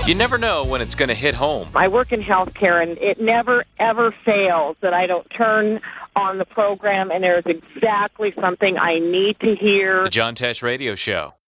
You never know when it's going to hit home. I work in healthcare, and it never, ever fails that I don't turn on the program, and there's exactly something I need to hear. The John Tesh Radio Show.